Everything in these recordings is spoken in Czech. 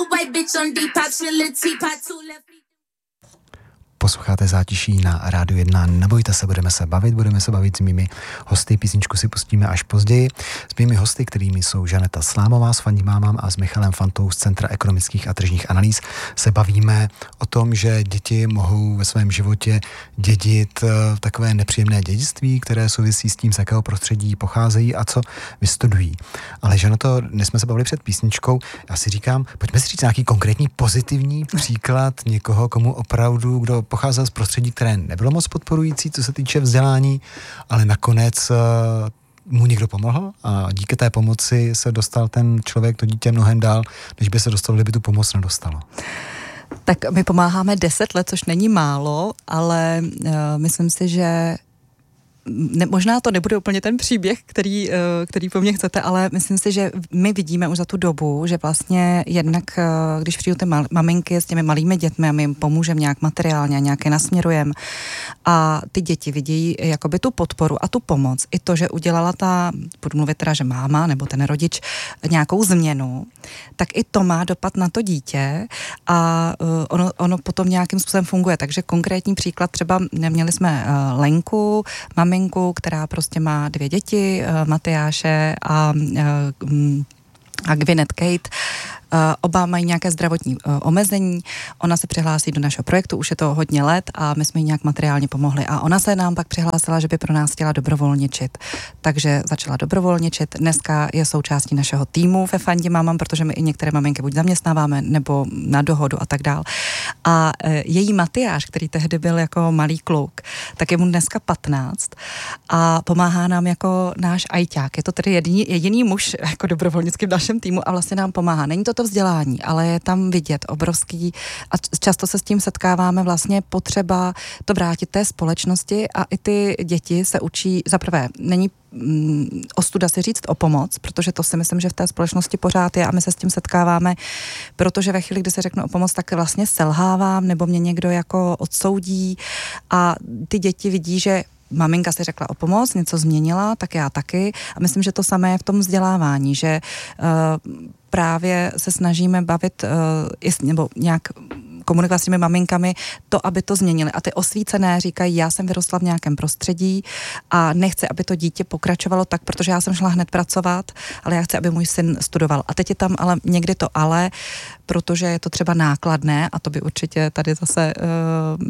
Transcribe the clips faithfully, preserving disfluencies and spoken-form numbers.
Posloucháte Zátiší na Rádiu jedna. Nebojte se, budeme se bavit, budeme se bavit s mými hosty. Písničku si pustíme až později. S mými hosty, kterými jsou Žaneta Slámová s Fandím mámám a s Michalem Fantou z Centra ekonomických a tržních analýz, se bavíme o tom, že děti mohou ve svém životě dědit takové nepříjemné dědictví, které souvisí s tím, z jakého prostředí pocházejí a co vystudují. Ale Žaneto, dnes jsme se bavili před písničkou. Já si říkám, pojďme si říct nějaký konkrétní pozitivní příklad někoho, komu opravdu, kdo pocházel z prostředí, které nebylo moc podporující, co se týče vzdělání, ale nakonec uh, mu někdo pomohl a díky té pomoci se dostal ten člověk, to dítě mnohem dál, než by se dostalo, kdyby tu pomoc nedostalo. Tak my pomáháme deset let, což není málo, ale uh, myslím si, že Ne, možná to nebude úplně ten příběh, který, který po mně chcete, ale myslím si, že my vidíme už za tu dobu, že vlastně jednak, když přijdou ty mal, maminky s těmi malými dětmi a my jim pomůžeme nějak materiálně a nějaké nasměrujeme a ty děti vidí jakoby tu podporu a tu pomoc. I to, že udělala ta, budu mluvit teda, že máma nebo ten rodič nějakou změnu, tak i to má dopad na to dítě a ono, ono potom nějakým způsobem funguje. Takže konkrétní příklad, třeba měli jsme Lenku, maminku, která prostě má dvě děti, Matyáše a, a Gwyneth Kate. Oba mají nějaké zdravotní omezení. Ona se přihlásí do našeho projektu, už je to hodně let a my jsme jí nějak materiálně pomohli. A ona se nám pak přihlásila, že by pro nás chtěla dobrovolničit. Takže začala dobrovolničit. Dneska je součástí našeho týmu ve Fandím mámám, protože my i některé maminky buď zaměstnáváme, nebo na dohodu a tak dál. A její Matyáš, který tehdy byl jako malý kluk, tak je mu dneska patnáct a pomáhá nám jako náš ajťák. Je to tedy jediný, jediný muž jako dobrovolnický v našem týmu a vlastně nám pomáhá. Není to to vzdělání, ale je tam vidět obrovský a často se s tím setkáváme vlastně potřeba to vrátit té společnosti a i ty děti se učí, zaprvé není mm, ostuda si říct o pomoc, protože to si myslím, že v té společnosti pořád je a my se s tím setkáváme, protože ve chvíli, kdy se řeknu o pomoc, tak vlastně selhávám nebo mě někdo jako odsoudí a ty děti vidí, že maminka si řekla o pomoc, něco změnila, tak já taky. A myslím, že to samé je v tom vzdělávání, že uh, právě se snažíme bavit uh, nebo nějak komunikovat s těmi maminkami, to, aby to změnili. A ty osvícené říkají, já jsem vyrostla v nějakém prostředí a nechci, aby to dítě pokračovalo tak, protože já jsem šla hned pracovat, ale já chci, aby můj syn studoval. A teď je tam ale někdy to ale, protože je to třeba nákladné a to by určitě tady zase uh,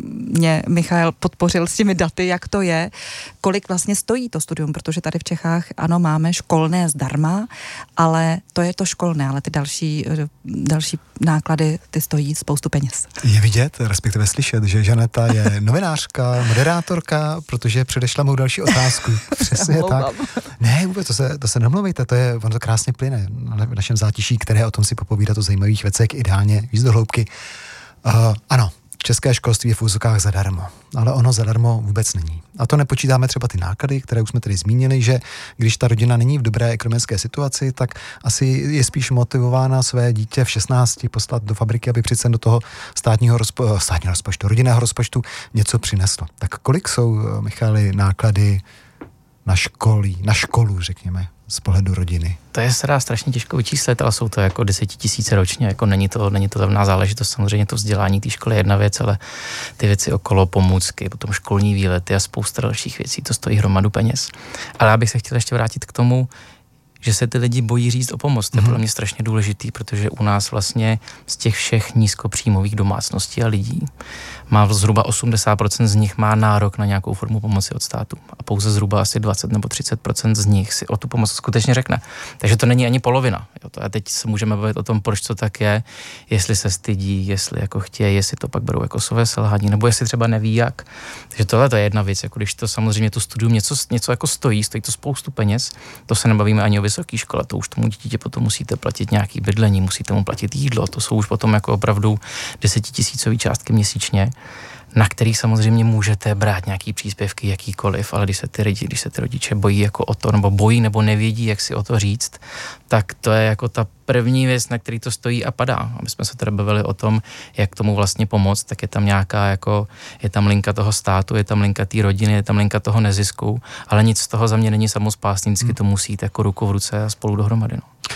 mě Michal podpořil s těmi daty, jak to je, kolik vlastně stojí to studium, protože tady v Čechách, ano, máme školné zdarma, ale to je to školné, ale ty další, další náklady, ty stojí spoustu peněz. Je vidět, respektive slyšet, že Žaneta je novinářka, moderátorka, protože předešla mou další otázku. Přesně tak. Ne, vůbec, to se, to se nemluvejte, to je, ono to krásně plyne v našem zátiší, které o tom si popovídat o zajímavých věcech, ideálně víc do hloubky. Uh, ano, české školství je v úzokách zadarmo, ale ono zadarmo vůbec není. A to nepočítáme třeba ty náklady, které už jsme tady zmínili, že když ta rodina není v dobré ekonomické situaci, tak asi je spíš motivována své dítě v šestnácti poslat do fabriky, aby přece do toho státního, rozpo, státního rozpočtu, rodinného rozpočtu něco přineslo. Tak kolik jsou, Michali, náklady na školy, na školu, řekněme, z pohledu rodiny? To je se dá strašně těžko vyčíslit, ale jsou to jako desetitisíce ročně, jako není to, není to levná záležitost, samozřejmě to vzdělání té školy je jedna věc, ale ty věci okolo, pomůcky, potom školní výlety a spousta dalších věcí, to stojí hromadu peněz. Ale já bych se chtěl ještě vrátit k tomu, že se ty lidi bojí říct o pomoc. To je pro mě strašně důležitý, protože u nás vlastně z těch všech nízkopříjmových domácností a lidí má zhruba osmdesát procent z nich má nárok na nějakou formu pomoci od státu. A pouze zhruba asi dvacet nebo třicet procent z nich si o tu pomoc skutečně řekne. Takže to není ani polovina. Jo, to a teď se můžeme bavit o tom, proč to tak je, jestli se stydí, jestli jako chtějí, jestli to pak berou jako své selhání, nebo jestli třeba neví jak. Takže tohle to je jedna věc, jako když to samozřejmě to studium něco, něco jako stojí, stojí to spoustu peněz, to se nebavíme ani o vysoké škole, to už tomu dítě potom musíte platit nějaký bydlení, musíte mu platit jídlo, to jsou už potom jako opravdu desetitisícový částky měsíčně, na který samozřejmě můžete brát nějaký příspěvky, jakýkoliv, ale když se ty lidi, když se ty rodiče bojí jako o to, nebo bojí, nebo nevědí, jak si o to říct, tak to je jako ta první věc, na který to stojí a padá. A my jsme se tady bavili o tom, jak tomu vlastně pomoct, tak je tam nějaká jako, je tam linka toho státu, je tam linka té rodiny, je tam linka toho nezisku, ale nic z toho za mě není samospásný, vždycky to musí jít jako ruku v ruce a spolu dohromady. No. Mě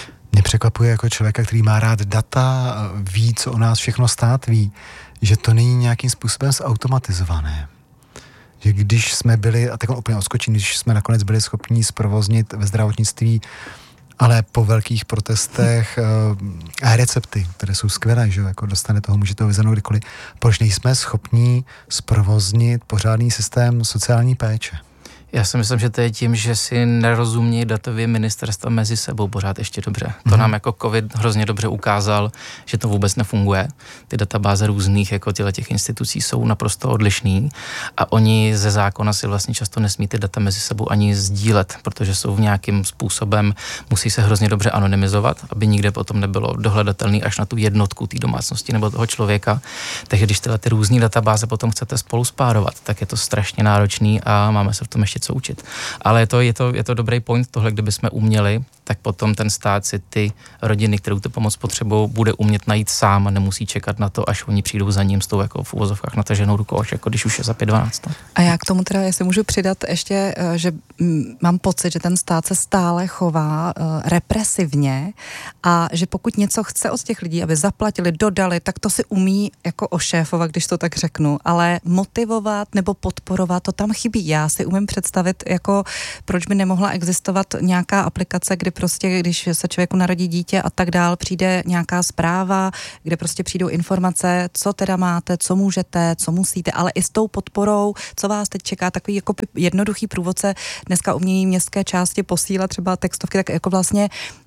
překvapuje jako člověka, který má rád data, ví, co o nás všechno stát ví, že to není nějakým způsobem zautomatizované. Že když jsme byli, a tak úplně odskočím, když jsme nakonec byli schopni zprovoznit ve zdravotnictví, ale po velkých protestech a recepty, které jsou skvělé, že jako dostane toho, může to vyzvednout kdykoliv, proč nejsme schopni zprovoznit pořádný systém sociální péče? Já si myslím, že to je tím, že si nerozumí datově ministerstva mezi sebou pořád ještě dobře. Mm-hmm. To nám jako covid hrozně dobře ukázal, že to vůbec nefunguje. Ty databáze různých jako těch institucí jsou naprosto odlišný a oni ze zákona si vlastně často nesmí ty data mezi sebou ani sdílet, protože jsou v nějakým způsobem, musí se hrozně dobře anonymizovat, aby nikde potom nebylo dohledatelný až na tu jednotku té domácnosti nebo toho člověka. Takže když tyhle ty různý databáze potom chcete spolu spárovat, tak je to strašně náročný a máme se v tom ještě co učit. Ale je to, je to, je to dobrý point, tohle, kdyby jsme uměli, tak potom ten stát si ty rodiny, kterou tu pomoc potřebují, bude umět najít sám a nemusí čekat na to, až oni přijdou za ním s tou jako v uvozovkách nataženou rukou, až jako když už je za pět dvanáct. A já k tomu teda, jestli můžu přidat ještě, že mám pocit, že ten stát se stále chová uh, represivně a že pokud něco chce od těch lidí, aby zaplatili, dodali, tak to si umí jako ošéfovat, když to tak řeknu, ale motivovat nebo podporovat, to tam chybí. Já si umím představit, jako proč by nemohla existovat nějaká aplikace, kdy prostě, když se člověku narodí dítě a tak dál, přijde nějaká zpráva, kde prostě přijdou informace, co teda máte, co můžete, co musíte, ale i s tou podporou, co vás teď čeká, takový jako jednoduchý průvodce. Dneska umějí městské části posílat třeba textovky, tak jako vlastně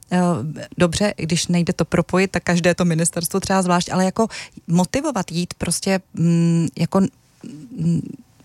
dobře, když nejde to propojit, tak každé to ministerstvo třeba zvlášť, ale jako motivovat jít prostě mm, jako mm,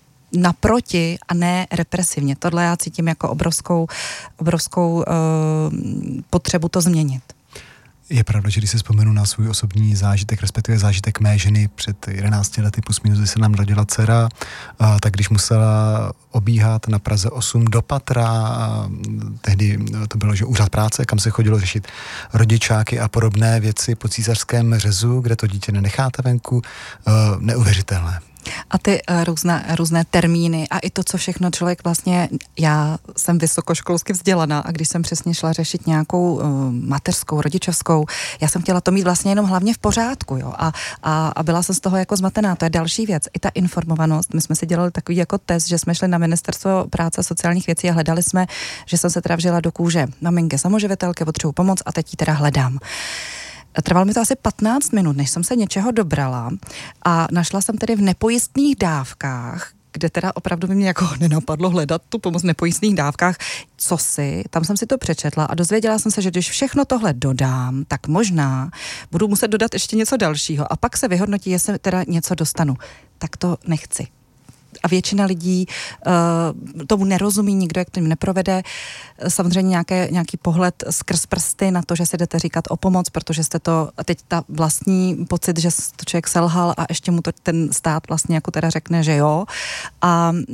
naproti a ne represivně. Tohle já cítím jako obrovskou, obrovskou uh, potřebu to změnit. Je pravda, že když si vzpomenu na svůj osobní zážitek, respektive zážitek mé ženy před jedenácti lety plus minus, kdy se nám rodila dcera, a, tak když musela obíhat na Praze osm do patra, a tehdy to bylo, že úřad práce, kam se chodilo řešit rodičáky a podobné věci po císařském řezu, kde to dítě nenecháte venku, neuvěřitelné. A ty uh, různé, různé termíny a i to, co všechno člověk vlastně, já jsem vysokoškolsky vzdělaná a když jsem přesně šla řešit nějakou uh, mateřskou, rodičovskou, já jsem chtěla to mít vlastně jenom hlavně v pořádku, jo, a, a, a byla jsem z toho jako zmatená, to je další věc, i ta informovanost, my jsme si dělali takový jako test, že jsme šli na Ministerstvo práce a sociálních věcí a hledali jsme, že jsem se teda vžila do kůže maminky samoživitelky, potřebuji pomoc a teď ji teda hledám. Trvalo mi to asi patnáct minut, než jsem se něčeho dobrala a našla jsem tedy v nepojistných dávkách, kde teda opravdu by mě jako nenapadlo hledat tu pomoc v nepojistných dávkách, co si, tam jsem si to přečetla a dozvěděla jsem se, že když všechno tohle dodám, tak možná budu muset dodat ještě něco dalšího a pak se vyhodnotí, jestli teda něco dostanu. Tak to nechci. A většina lidí uh, tomu nerozumí, nikdo jak tím neprovede. Samozřejmě nějaké, nějaký pohled skrz prsty na to, že si jdete říkat o pomoc, protože jste to, a teď ta vlastní pocit, že to člověk selhal a ještě mu to ten stát vlastně jako teda řekne, že jo. A, uh,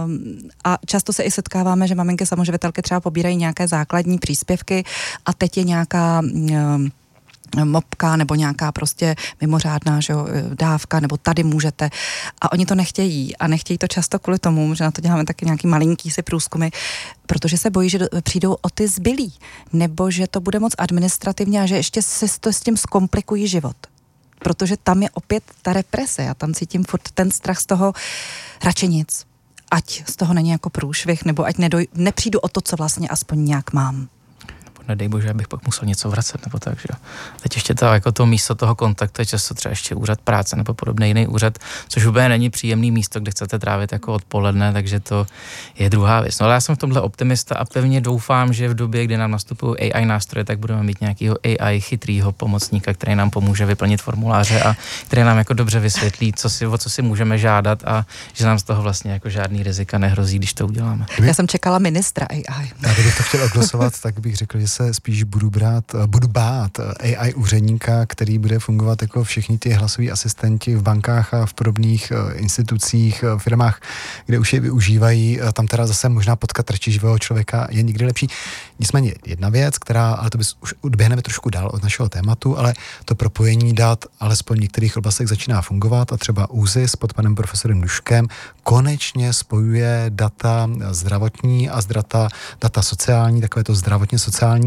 a často se i setkáváme, že maminky samoživitelky třeba pobírají nějaké základní příspěvky a teď je nějaká uh, mopka nebo nějaká prostě mimořádná, že jo, dávka, nebo tady můžete. A oni to nechtějí. A nechtějí to často kvůli tomu, že na to děláme taky nějaký malinký si průzkumy, protože se bojí, že přijdou o ty zbylí. Nebo že to bude moc administrativně a že ještě se to s tím zkomplikují život. Protože tam je opět ta represe. Já tam cítím furt ten strach z toho radši nic. Ať z toho není jako průšvih, nebo ať nedoj, nepřijdu o to, co vlastně aspoň nějak mám. Nedej bože, abych pak musel něco vracet, nebo tak, že teď ještě to, jako to místo toho kontaktu je často třeba ještě úřad práce nebo podobný jiný úřad, což úplně není příjemný místo, kde chcete trávit jako odpoledne, takže to je druhá věc. No ale já jsem v tomhle optimista a pevně doufám, že v době, kdy nám nastupují A I nástroje, tak budeme mít nějakého A I chytrýho pomocníka, který nám pomůže vyplnit formuláře a který nám jako dobře vysvětlí, co si, o co si můžeme žádat a že nám z toho vlastně jako žádný rizika nehrozí, když to uděláme. Já jsem čekala ministra A I. Já kdybych to chtěl oglosovat, tak bych řekl, že se spíš budu brát, budu bát A I úředníka, který bude fungovat jako všichni ty hlasoví asistenti v bankách a v podobných institucích, firmách, kde už je využívají. Tam teda zase možná potkat radši živého člověka je nikdy lepší. Nicméně jedna věc, která, ale to bys, už odběhneme trošku dál od našeho tématu, ale to propojení dat alespoň v některých oblastech začíná fungovat a třeba ÚZIS pod panem profesorem Duškem konečně spojuje data zdravotní a data, data sociální, takové to zdravotně sociální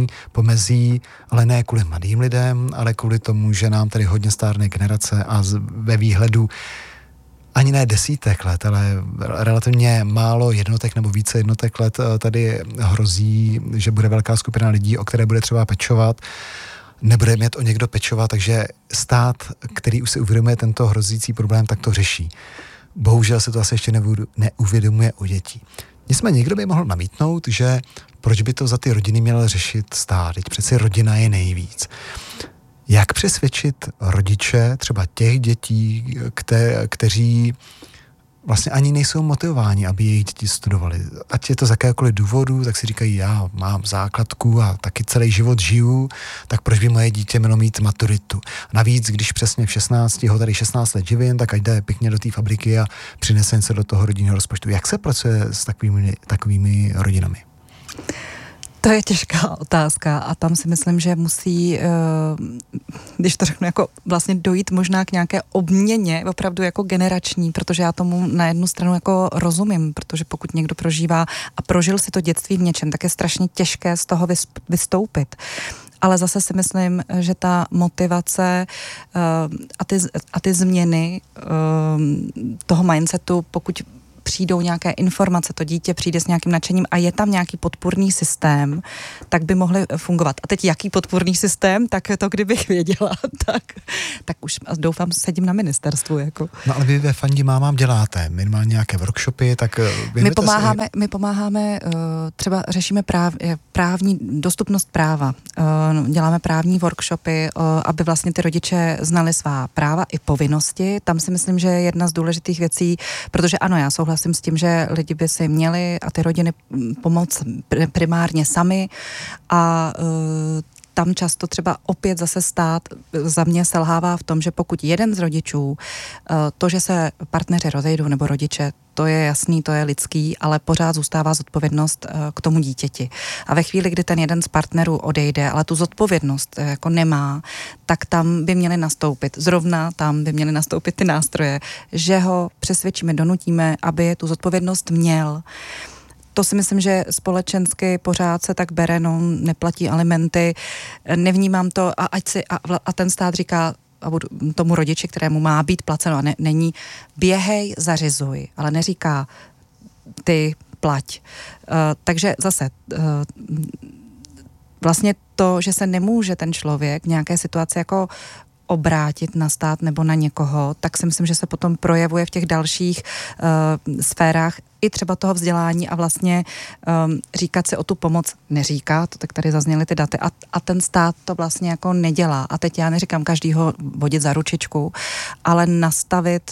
rozdělení pomezí, ale ne kvůli mladým lidem, ale kvůli tomu, že nám tady hodně stárne generace a z, ve výhledu ani ne desítek let, ale relativně málo jednotek nebo více jednotek let tady hrozí, že bude velká skupina lidí, o které bude třeba pečovat, nebude mít o někdo pečovat, takže stát, který už si uvědomuje tento hrozící problém, tak to řeší. Bohužel se to asi ještě neuvědomuje u dětí. Nicméně někdo by mohl namítnout, že proč by to za ty rodiny měl řešit stát, teď přeci rodina je nejvíc. Jak přesvědčit rodiče třeba těch dětí, kte, kteří vlastně ani nejsou motivováni, aby jejich děti studovali. Ať je to z jakéhokoliv důvodu, tak si říkají, já mám základku a taky celý život žiju, tak proč by moje dítě mělo mít maturitu. Navíc, když přesně v šestnácti ho tady šestnáct let živím, tak ať jde pěkně do té fabriky a přinese se do toho rodinného rozpočtu. Jak se pracuje s takovými, takovými rodinami? To je těžká otázka a tam si myslím, že musí, když to řeknu, jako vlastně dojít možná k nějaké obměně, opravdu jako generační, protože já tomu na jednu stranu jako rozumím, protože pokud někdo prožívá a prožil si to dětství v něčem, tak je strašně těžké z toho vystoupit. Ale zase si myslím, že ta motivace a ty, a ty změny toho mindsetu, pokud přijdou nějaké informace, to dítě přijde s nějakým nadšením a je tam nějaký podpůrný systém, tak by mohly fungovat. A teď jaký podpůrný systém, tak to kdybych věděla, tak, tak už doufám, sedím na ministerstvu. Jako. No ale vy ve Fandí mámám děláte minimálně nějaké workshopy, tak my pomáháme, si... my pomáháme, třeba řešíme práv, právní dostupnost práva. Děláme právní workshopy, aby vlastně ty rodiče znali svá práva i povinnosti. Tam si myslím, že je jedna z důležitých věcí, protože ano, já souhlasím s tím, že lidi by si měli a ty rodiny pomoct primárně sami a uh, tam často třeba opět zase stát za mě selhává v tom, že pokud jeden z rodičů, uh, to, že se partneři rozejdou nebo rodiče, to je jasný, to je lidský, ale pořád zůstává zodpovědnost uh, k tomu dítěti. A ve chvíli, kdy ten jeden z partnerů odejde, ale tu zodpovědnost uh, jako nemá, tak tam by měly nastoupit, zrovna tam by měly nastoupit ty nástroje, že ho přesvědčíme, donutíme, aby tu zodpovědnost měl. To si myslím, že společensky pořád se tak bere, no, neplatí alimenty, nevnímám to a ať si, a, a ten stát říká a budu, tomu rodiči, kterému má být placeno, a ne, není běhej, zařizuj, ale neříká ty plať. Uh, takže zase uh, vlastně to, že se nemůže ten člověk v nějaké situaci jako obrátit na stát nebo na někoho, tak si myslím, že se potom projevuje v těch dalších uh, sférách i třeba toho vzdělání a vlastně um, říkat si o tu pomoc neříká, to tak tady zazněly ty daty a, a ten stát to vlastně jako nedělá. A teď já neříkám každýho vodit za ručičku, ale nastavit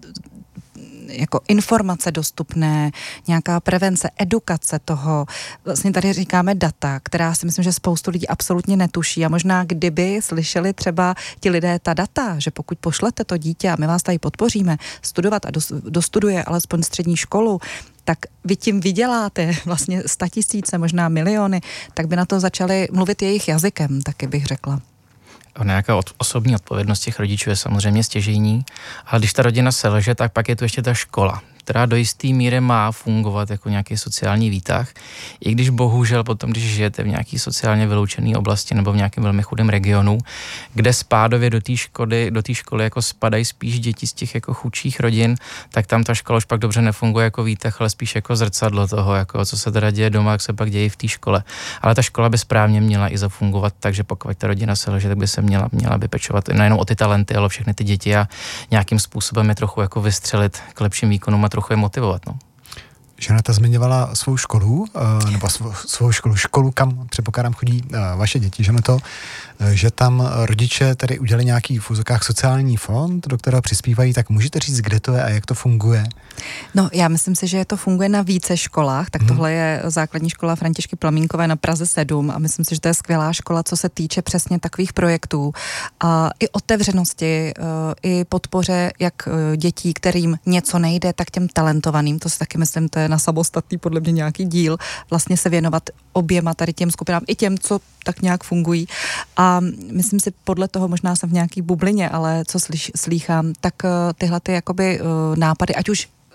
jako informace dostupné, nějaká prevence, edukace toho. Vlastně tady říkáme data, která si myslím, že spoustu lidí absolutně netuší a možná kdyby slyšeli třeba ti lidé ta data, že pokud pošlete to dítě a my vás tady podpoříme studovat a dostuduje alespoň střední školu, tak vy tím vyděláte vlastně statisíce, možná miliony, tak by na to začali mluvit jejich jazykem, taky bych řekla. Nějaká od, osobní odpovědnost těch rodičů je samozřejmě stěžejní, ale když ta rodina selže, tak pak je tu ještě ta škola, která do jisté míry má fungovat jako nějaký sociální výtah, i když bohužel potom, když žijete v nějaký sociálně vyloučené oblasti nebo v nějakém velmi chudém regionu, kde spádově do té školy, do té školy jako spadají spíš děti z těch jako chudších rodin, tak tam ta škola už pak dobře nefunguje jako výtah, ale spíš jako zrcadlo toho, jako co se teda děje doma, jak se pak děje v té škole. Ale ta škola by správně měla i zafungovat, takže pokud ta rodina selže, tak by se měla, měla by pečovat nejenom o ty talenty, ale všechny ty děti a nějakým způsobem je trochu jako vystřelit k lepším výkonům a trochu je motivovat, no. Žaneta zmiňovala svou školu, nebo svou, svou školu, školu, kam předpokládám chodí vaše děti, Žaneto, že tam rodiče tedy udělali nějaký v úzokách sociální fond, do kterého přispívají, tak můžete říct, kde to je a jak to funguje? No, já myslím si, že to funguje na více školách, tak hmm. tohle je základní škola Františky Plamínkové na Praze sedm a myslím si, že to je skvělá škola, co se týče přesně takových projektů a i otevřenosti, i podpoře jak dětí, kterým něco nejde, tak těm talentovaným, to si taky myslím, to je na samostatný podle mě nějaký díl, vlastně se věnovat oběma tady těm skupinám, i těm, co tak nějak fungují. A myslím si, podle toho možná jsem v nějaký bublině, ale co slyš, slýchám, tak tyhle ty jakoby nápady, ať už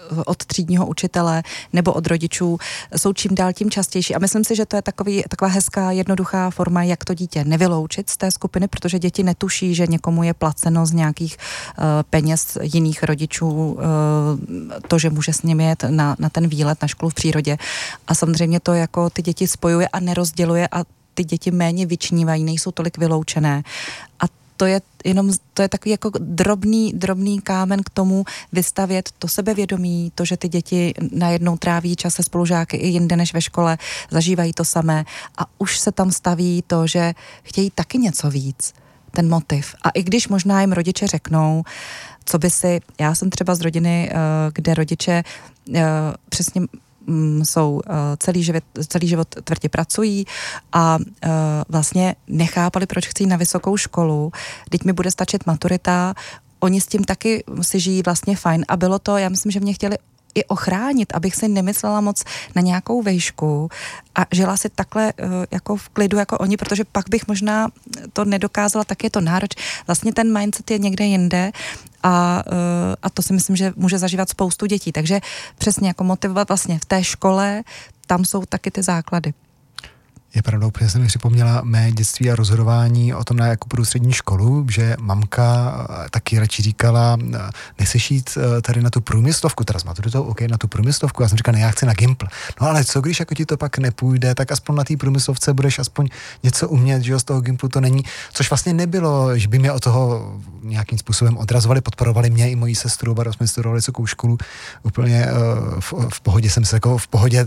od třídního učitele nebo od rodičů jsou čím dál tím častější. A myslím si, že to je takový, taková hezká, jednoduchá forma, jak to dítě nevyloučit z té skupiny, protože děti netuší, že někomu je placeno z nějakých uh, peněz jiných rodičů uh, to, že může s nimi jet na, na ten výlet na školu v přírodě. A samozřejmě to jako ty děti spojuje a nerozděluje a ty děti méně vyčnívají, nejsou tolik vyloučené. A to je jenom, to je takový jako drobný, drobný kámen k tomu vystavět to sebevědomí, to, že ty děti najednou tráví čas se spolužáky i jinde než ve škole, zažívají to samé a už se tam staví to, že chtějí taky něco víc, ten motiv. A i když možná jim rodiče řeknou, co by si, já jsem třeba z rodiny, kde rodiče přesně jsou uh, celý život, celý život tvrdě pracují a uh, vlastně nechápali, proč chci jít na vysokou školu. Teď mi bude stačit maturita, oni s tím taky si žijí vlastně fajn a bylo to, já myslím, že mě chtěli i ochránit, abych si nemyslela moc na nějakou vejšku a žila si takhle uh, jako v klidu jako oni, protože pak bych možná to nedokázala, tak je to nároč. Vlastně ten mindset je někde jinde a, uh, a to si myslím, že může zažívat spoustu dětí. Takže přesně jako motivovat vlastně v té škole, tam jsou taky ty základy. Je pravdou, protože jsem mi připomněla mé dětství a rozhodování o tom, na jakou půjdu střední školu, že mamka taky radši říkala, nechceš jít tady na tu průmyslovku, teda s maturitou, OK, na tu průmyslovku, já jsem říkal, ne, já chci na Gimpl. No ale co, když jako ti to pak nepůjde, tak aspoň na té průmyslovce budeš aspoň něco umět, že jo, z toho Gimplu to není, což vlastně nebylo, že by mě od toho nějakým způsobem odrazovali, podporovali mě i moji sestru, oba jsme studovali vysokou školu, úplně v, v pohodě jsem se jako v pohodě